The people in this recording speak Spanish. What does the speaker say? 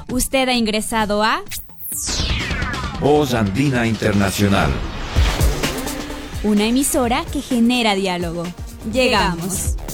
Usted ha ingresado a Voz Andina Internacional, una emisora que genera diálogo. Llegamos.